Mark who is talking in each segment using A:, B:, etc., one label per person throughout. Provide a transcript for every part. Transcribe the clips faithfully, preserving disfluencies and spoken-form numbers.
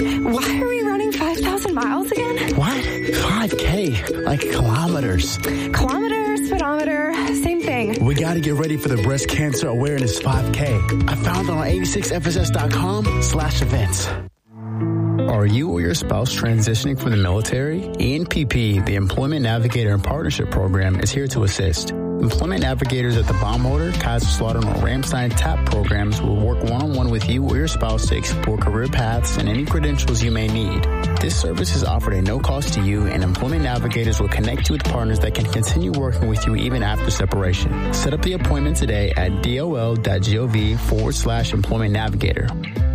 A: Why are we running five thousand miles again?
B: What? five K, like kilometers.
A: Kilometers, speedometer, same thing.
B: We got to get ready for the Breast Cancer Awareness five K. I found it on eighty-six F S S dot com slash events. Are you or your spouse transitioning from the military? E N P P, the Employment Navigator and Partnership Program, is here to assist. Employment navigators at the Baumholder, Kaiserslautern, or Ramstein TAP programs will work one-on-one with you or your spouse to explore career paths and any credentials you may need. This service is offered at no cost to you, and employment navigators will connect you with partners that can continue working with you even after separation. Set up the appointment today at dol.gov forward slash employment navigator.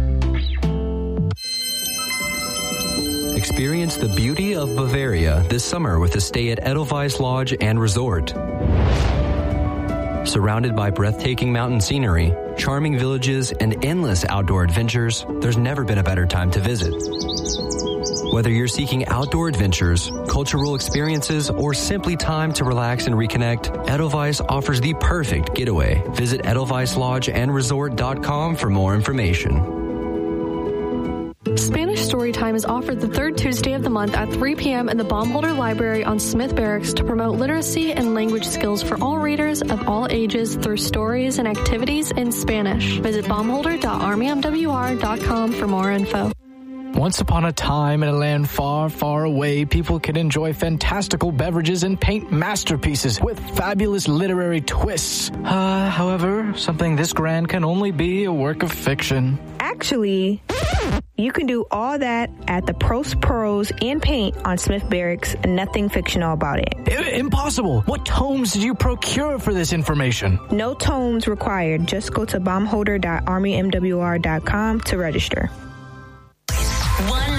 C: Experience the beauty of Bavaria this summer with a stay at Edelweiss Lodge and Resort. Surrounded by breathtaking mountain scenery, charming villages, and endless outdoor adventures, there's never been a better time to visit. Whether you're seeking outdoor adventures, cultural experiences, or simply time to relax and reconnect, Edelweiss offers the perfect getaway. Visit edelweiss lodge and resort dot com for more information.
D: Spanish Storytime is offered the third Tuesday of the month at three p.m. in the Baumholder Library on Smith Barracks to promote literacy and language skills for all readers of all ages through stories and activities in Spanish. Visit baumholder dot army m w r dot com for more info.
E: Once upon a time in a land far, far away, people could enjoy fantastical beverages and paint masterpieces with fabulous literary twists. Uh, however, something this grand can only be a work of fiction.
F: Actually, you can do all that at the Prost Prose and Paint on Smith Barracks, and nothing fictional about it.
E: I- impossible! What tomes did you procure for this information?
F: No tomes required. Just go to baumholder dot army m w r dot com to register.
G: One